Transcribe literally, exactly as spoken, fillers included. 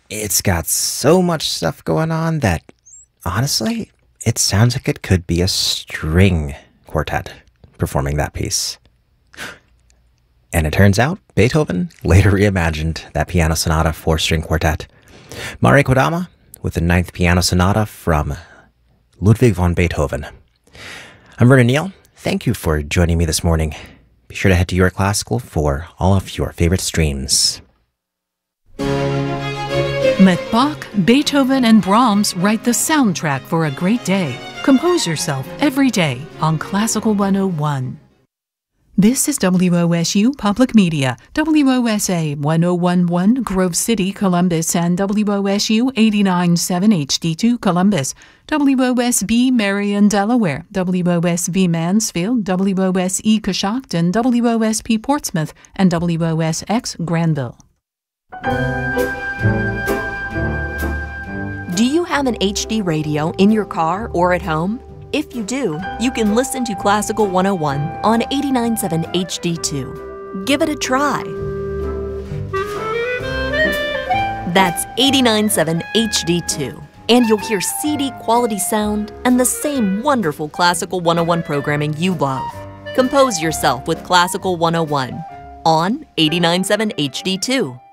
It's got so much stuff going on that, honestly, it sounds like it could be a string quartet performing that piece. And it turns out Beethoven later reimagined that piano sonata for string quartet. Mare Kodama with the ninth piano sonata from Ludwig van Beethoven. I'm Vernon Neal. Thank you for joining me this morning. Be sure to head to Your Classical for all of your favorite streams. Let Bach, Beethoven, and Brahms write the soundtrack for a great day. Compose yourself every day on Classical one oh one. This is W O S U Public Media, W O S A one oh one point one Grove City, Columbus, and W O S U eighty-nine point seven H D two Columbus, W O S B Marion, Delaware, W O S B Mansfield, W O S E Coshocton, W O S P Portsmouth, and W O S X Granville. Do you have an H D radio in your car or at home? If you do, you can listen to Classical one oh one on eighty-nine point seven H D two. Give it a try. That's eighty-nine point seven H D two, and you'll hear C D quality sound and the same wonderful Classical one oh one programming you love. Compose yourself with Classical one oh one on eighty-nine point seven H D two.